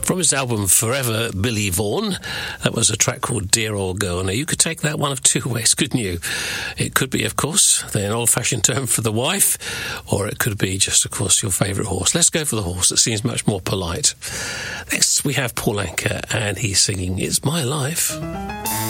From his album Forever, Billy Vaughan, that was a track called Dear Old Girl. Now, you could take that one of two ways, couldn't you? It could be, of course, an old-fashioned term for the wife, or it could be just, of course, your favourite horse. Let's go for the horse. It seems much more polite. Next, we have Paul Anka, and he's singing It's My Life.